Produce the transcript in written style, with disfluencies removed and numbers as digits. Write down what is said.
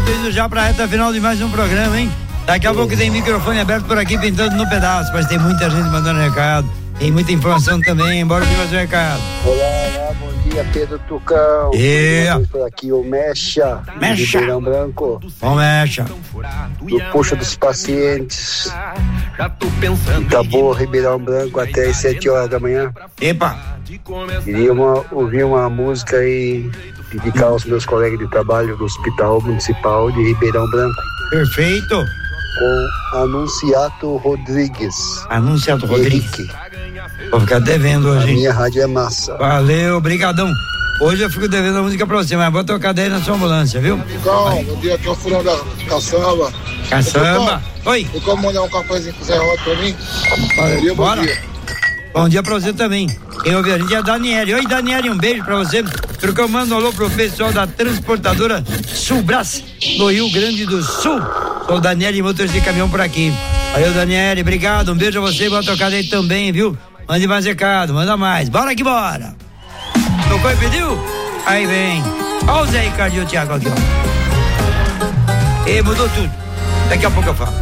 indo já pra reta final de mais um programa, hein? Daqui a pouco tem microfone aberto por aqui, pintando no pedaço, mas tem muita gente mandando recado, tem muita informação também, bora vir mais um recado. Olá, bom dia, Pedro Tucão. Por aqui o Mecha. Ribeirão Branco. Bom, Mecha. Do Puxa dos Pacientes. Itaboa, Ribeirão Branco, até às 7 horas da manhã. Epa! Queria ouvir uma música e dedicar aos meus colegas de trabalho do Hospital Municipal de Ribeirão Branco. Perfeito. Com Anunciato Rodrigues. Anunciato Rodrigues. Vou ficar devendo hoje. A minha rádio é massa. Valeu, brigadão. Hoje eu fico devendo a música pra você, mas vou tocar daí na sua ambulância, viu? Bom dia, aqui é o Furão da Caçamba. Caçamba. Oi. Tem como mandar um cafezinho com Zé Roto pra mim? Valeu, bora. Bom dia pra você também. Quem ouve a gente é a Daniele. Oi, Daniele, um beijo pra você. Eu mando um alô pro pessoal da transportadora Sulbras, no Rio Grande do Sul. Sou o Daniele, motorista de caminhão por aqui. Valeu, Daniele, obrigado. Um beijo a você, boa tocada aí também, viu? Mande mais recado, manda mais. Bora que bora. Tocou e pediu? Aí vem. Olha o Zé Ricardo e o Thiago aqui, ó. E mudou tudo. Daqui a pouco eu falo.